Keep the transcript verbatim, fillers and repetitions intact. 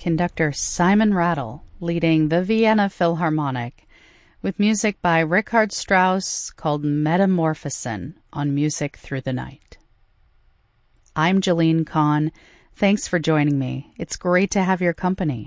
conductor Simon Rattle leading the Vienna Philharmonic with music by Richard Strauss called Metamorphosen on Music Through the Night. I'm Jalene Kahn. Thanks for joining me. It's great to have your company.